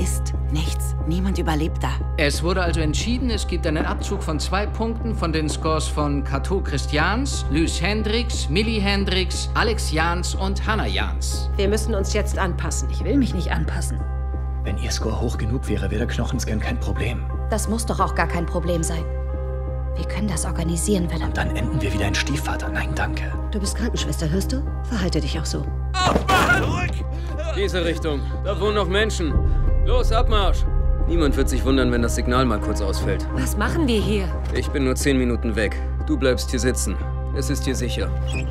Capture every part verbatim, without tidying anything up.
ist nichts. Niemand überlebt da. Es wurde also entschieden, es gibt einen Abzug von zwei Punkten von den Scores von Cato Christians, Luce Hendricks, Millie Hendricks, Alex Jans und Hannah Jans. Wir müssen uns jetzt anpassen. Ich will mich nicht anpassen. Wenn Ihr Score hoch genug wäre, wäre der Knochenscan kein Problem. Das muss doch auch gar kein Problem sein. Wir können das organisieren, wenn... Und dann enden wir wieder in Stiefvater. Nein, danke. Du bist Krankenschwester, hörst du? Verhalte dich auch so. Diese Richtung. Da wohnen noch Menschen. Los, Abmarsch! Niemand wird sich wundern, wenn das Signal mal kurz ausfällt. Was machen wir hier? Ich bin nur zehn Minuten weg. Du bleibst hier sitzen. Es ist hier sicher.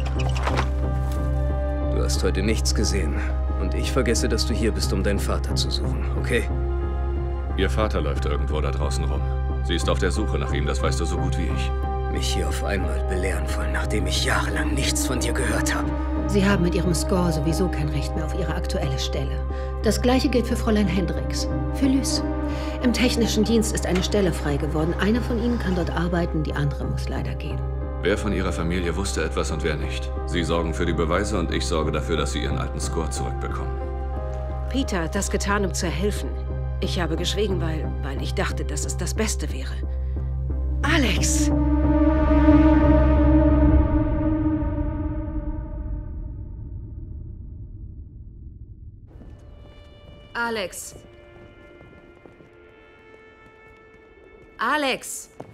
Du hast heute nichts gesehen. Und ich vergesse, dass du hier bist, um deinen Vater zu suchen, okay? Ihr Vater läuft irgendwo da draußen rum. Sie ist auf der Suche nach ihm, das weißt du so gut wie ich. Mich hier auf einmal belehren wollen, nachdem ich jahrelang nichts von dir gehört habe. Sie haben mit Ihrem Score sowieso kein Recht mehr auf Ihre aktuelle Stelle. Das Gleiche gilt für Fräulein Hendricks. Für Luce. Im technischen Dienst ist eine Stelle frei geworden. Eine von Ihnen kann dort arbeiten, die andere muss leider gehen. Wer von ihrer Familie wusste etwas und wer nicht? Sie sorgen für die Beweise und ich sorge dafür, dass sie ihren alten Score zurückbekommen. Peter hat das getan, um zu helfen. Ich habe geschwiegen, weil, weil ich dachte, dass es das Beste wäre. Alex! Alex. Alex!